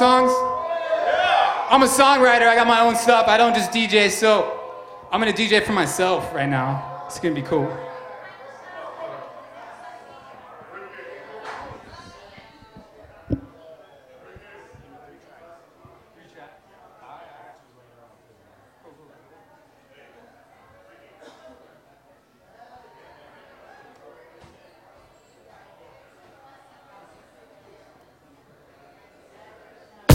songs? I'm a songwriter, I got my own stuff, I don't just DJ, so I'm gonna DJ for myself right now. It's gonna be cool.